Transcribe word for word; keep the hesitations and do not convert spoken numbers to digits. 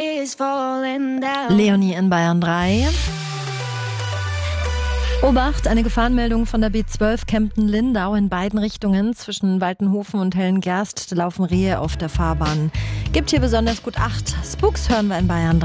Leonie in Bayern drei. Obacht, eine Gefahrenmeldung von der B zwölf Kempten-Lindau in beiden Richtungen. Zwischen Waltenhofen und Hellengerst laufen Rehe auf der Fahrbahn. Gibt hier besonders gut Acht. Spooks hören wir in Bayern drei.